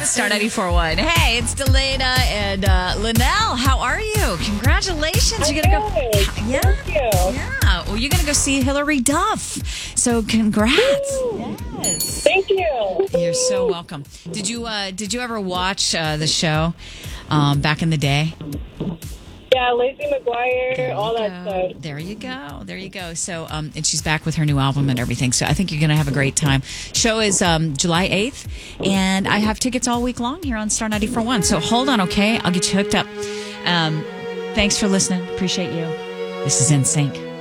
Star 94.1. Hey, it's Delana and Linnell. How are you? Congratulations. You're going to go. Yeah. Thank you. Yeah. Well, you're going to go see Hillary Duff. So congrats. Yes. Thank you. You're so welcome. Did you ever watch the show back in the day? Yeah, Lacey McGuire, all that stuff. There you go. There you go. So, and she's back with her new album and everything. So I think you're going to have a great time. Show is July 8th, and I have tickets all week long here on Star 94.1. So hold on, okay? I'll get you hooked up. Thanks for listening. Appreciate you. This is NSYNC.